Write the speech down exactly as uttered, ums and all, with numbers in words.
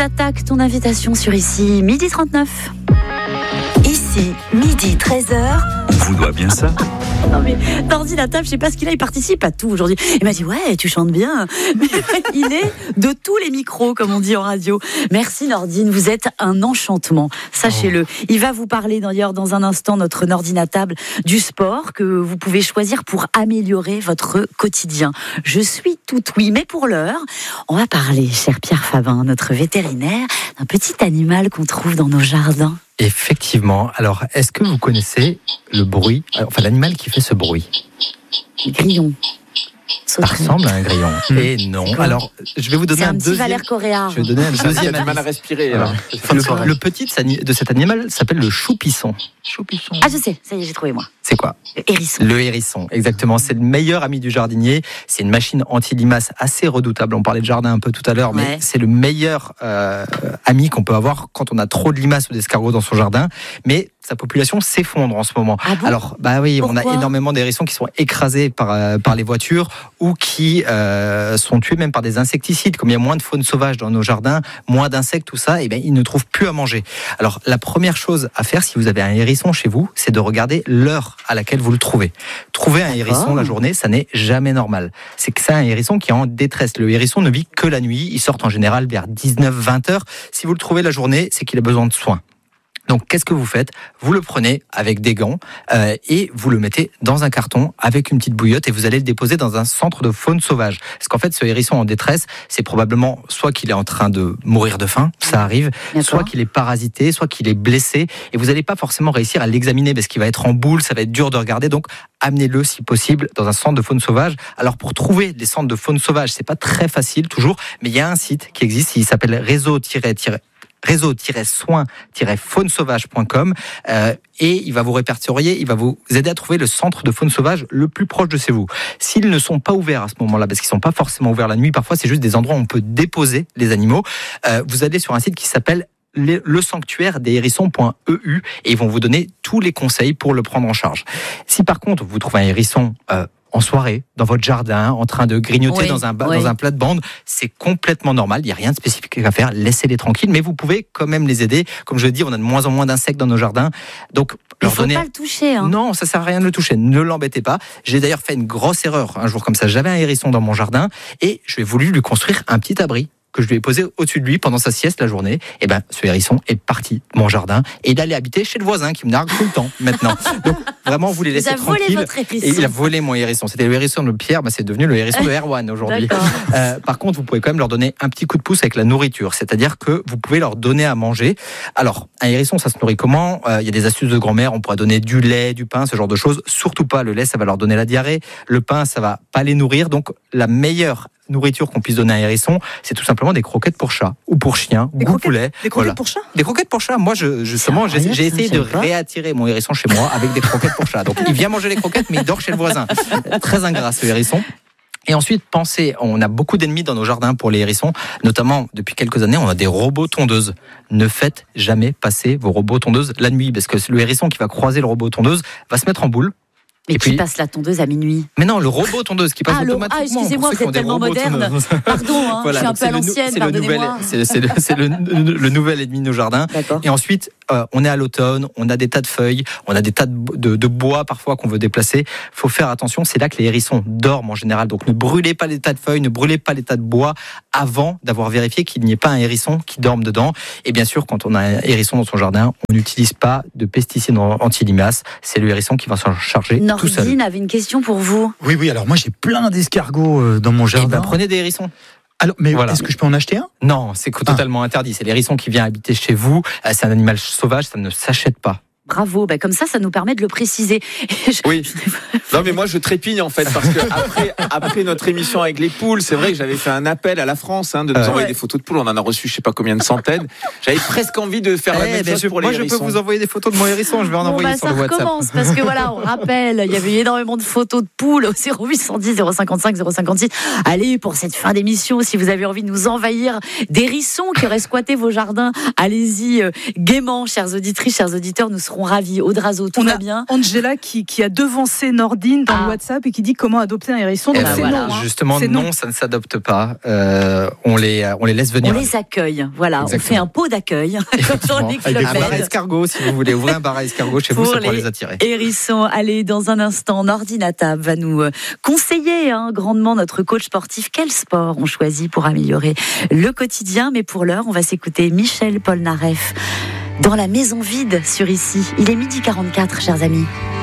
Ils attaquent ton invitation sur ici, midi trente-neuf. Ici, midi treize heures. On vous doit bien ça. Non mais Nordi la table, je sais pas ce qu'il a, il participe à tout aujourd'hui. Il m'a dit ouais, tu chantes bien. Il est de tous les micros, comme on dit en radio. Merci Nordine, vous êtes un enchantement, sachez-le. Il va vous parler d'ailleurs dans un instant, notre Nordine à table, du sport que vous pouvez choisir pour améliorer votre quotidien. Je suis tout oui, mais pour l'heure, on va parler, cher Pierre Fabin, notre vétérinaire, d'un petit animal qu'on trouve dans nos jardins. Effectivement. Alors, est-ce que vous connaissez le bruit, enfin l'animal qui fait ce bruit ? Les grillons. Ça ressemble à un grillon. Mmh. Et non. Alors, je vais vous donner c'est un, un deuxième. petit Valère Coréard. Je vais donner un deuxième. Il a du mal à respirer. Alors, le, le petit de, sa, de cet animal s'appelle le choupisson. Choupisson. Ah, je sais. Ça y est, j'ai trouvé moi. C'est quoi ? Le hérisson. Le hérisson, exactement. C'est le meilleur ami du jardinier. C'est une machine anti-limaces assez redoutable. On parlait de jardin un peu tout à l'heure, mais ouais. c'est le meilleur euh, ami qu'on peut avoir quand on a trop de limaces ou d'escargots dans son jardin. Mais sa population s'effondre en ce moment. Ah bon ? Alors, bah oui, Pourquoi ? on a énormément d'hérissons qui sont écrasés par, euh, par les voitures ou qui euh, sont tués même par des insecticides. Comme il y a moins de faune sauvage dans nos jardins, moins d'insectes, tout ça, et ben ils ne trouvent plus à manger. Alors, la première chose à faire, si vous avez un hérisson chez vous, c'est de regarder l'heure à laquelle vous le trouvez. Trouver un hérisson la journée, ça n'est jamais normal. C'est que c'est un hérisson qui est en détresse. Le hérisson ne vit que la nuit. Il sort en général vers dix-neuf vingt heures. Si vous le trouvez la journée, c'est qu'il a besoin de soins. Donc, qu'est-ce que vous faites ? Vous le prenez avec des gants euh, et vous le mettez dans un carton avec une petite bouillotte et vous allez le déposer dans un centre de faune sauvage. Parce qu'en fait, ce hérisson en détresse, c'est probablement soit qu'il est en train de mourir de faim, ça arrive, D'accord. soit qu'il est parasité, soit qu'il est blessé et vous n'allez pas forcément réussir à l'examiner parce qu'il va être en boule, ça va être dur de regarder. Donc, amenez-le si possible dans un centre de faune sauvage. Alors, pour trouver des centres de faune sauvage, c'est pas très facile toujours, mais il y a un site qui existe, il s'appelle réseau réseau-soin faune sauvage point com euh, et il va vous répertorier, il va vous aider à trouver le centre de faune sauvage le plus proche de chez vous. S'ils ne sont pas ouverts à ce moment-là, parce qu'ils ne sont pas forcément ouverts la nuit, parfois c'est juste des endroits où on peut déposer les animaux, euh, vous allez sur un site qui s'appelle le sanctuaire des hérissons point e u et ils vont vous donner tous les conseils pour le prendre en charge. Si par contre vous trouvez un hérisson euh, en soirée, dans votre jardin, en train de grignoter oui, dans, un, oui. dans un plat de bande, c'est complètement normal, il n'y a rien de spécifique à faire, laissez-les tranquilles, mais vous pouvez quand même les aider. Comme je le dis, on a de moins en moins d'insectes dans nos jardins, donc il leur faut donner... pas le toucher. Hein. Non, ça sert à rien de le toucher, ne l'embêtez pas. J'ai d'ailleurs fait une grosse erreur un jour comme ça, j'avais un hérisson dans mon jardin et je lui ai voulu lui construire un petit abri que je lui ai posé au-dessus de lui pendant sa sieste la journée. Et ben, ce hérisson est parti de mon jardin et il allait habiter chez le voisin qui me nargue tout le temps maintenant. Donc vraiment, vous les laissez vous tranquilles. Votre et il a volé mon hérisson. C'était le hérisson de Pierre, ben, c'est devenu le hérisson de Erwan aujourd'hui. Euh, par contre, vous pouvez quand même leur donner un petit coup de pouce avec la nourriture, c'est-à-dire que vous pouvez leur donner à manger. Alors, un hérisson, ça se nourrit comment ? Il euh, y a des astuces de grand-mère. On pourrait donner du lait, du pain, ce genre de choses. Surtout pas le lait, ça va leur donner la diarrhée. Le pain, ça va pas les nourrir. Donc, la meilleure nourriture qu'on puisse donner à un hérisson, c'est tout simplement des croquettes pour chat ou pour chien ou pour poulet. Des croquettes voilà. pour chat Des croquettes pour chat. Moi, je, justement, j'ai, j'ai essayé de réattirer mon hérisson chez moi avec des croquettes pour chat. Donc, il vient manger les croquettes, mais il dort chez le voisin. Très ingrat, ce hérisson. Et ensuite, pensez, on a beaucoup d'ennemis dans nos jardins pour les hérissons, notamment depuis quelques années, on a des robots tondeuses. Ne faites jamais passer vos robots tondeuses la nuit, parce que le hérisson qui va croiser le robot tondeuse va se mettre en boule. Mais et qui puis, passe la tondeuse à minuit. Mais non, le robot tondeuse qui passe ah, automatiquement. Ah, excusez-moi, vous êtes tellement moderne. Pardon, hein, voilà, je suis un peu à l'ancienne, pardonnez-moi. C'est, c'est, le, c'est le, le, le nouvel ennemi de nos jardins. D'accord. Et ensuite, euh, on est à l'automne, on a des tas de feuilles, on a des tas de, de, de bois parfois qu'on veut déplacer. Il faut faire attention, c'est là que les hérissons dorment en général. Donc ne brûlez pas les tas de feuilles, ne brûlez pas les tas de bois avant d'avoir vérifié qu'il n'y ait pas un hérisson qui dorme dedans. Et bien sûr, quand on a un hérisson dans son jardin, on n'utilise pas de pesticides anti-limaces. C'est le hérisson qui va s'en charger Nordine tout seul. Nordine avait une question pour vous. Oui, oui, alors moi j'ai plein d'escargots dans mon jardin. Et ben, prenez des hérissons. Alors, mais voilà. Est-ce que je peux en acheter un ? Non, c'est totalement ah. interdit. C'est l'hérisson qui vient habiter chez vous. C'est un animal sauvage, ça ne s'achète pas. Bravo, bah comme ça, ça nous permet de le préciser. Je... Oui. Non, mais moi, je trépigne en fait parce que après, après notre émission avec les poules, c'est vrai que j'avais fait un appel à la France hein, de nous euh, envoyer ouais. des photos de poules. On en a reçu, je sais pas combien de centaines. J'avais presque envie de faire eh, la même chose je, pour moi, les hérissons. Moi, je peux vous envoyer des photos de mon hérisson. Je vais en bon, envoyer bah, sur le WhatsApp. Ça recommence parce que voilà, on rappelle, il y avait énormément de photos de poules au zéro huit cent dix zéro cinquante-cinq zéro cinquante-six. Allez, pour cette fin d'émission, si vous avez envie de nous envahir d'hérissons qui auraient squatté vos jardins, allez-y euh, gaiement, chères auditrices, chers auditeurs. Nous serons seront ravis. Audrazo, tout On va a bien. Angela qui, qui a devancé Nordine dans Ah. le WhatsApp et qui dit comment adopter un hérisson. Donc Eh ben c'est voilà, non. hein. justement, C'est non, ça ne s'adopte pas. Euh, on, les, on les laisse venir. On les accueille, voilà. Exactement. On fait un pot d'accueil comme sur les Avec des Club bar à Med. escargots, si vous voulez ouvrir un bar à escargots chez vous, Pour ça pourrait les les attirer. Hérissons, allez, dans un instant, Nordine à table va nous euh, conseiller hein, grandement notre coach sportif. Quel sport on choisit pour améliorer le quotidien? Mais pour l'heure, on va s'écouter Michel Polnareff dans la maison vide sur Ici. Il est midi quarante-quatre, chers amis.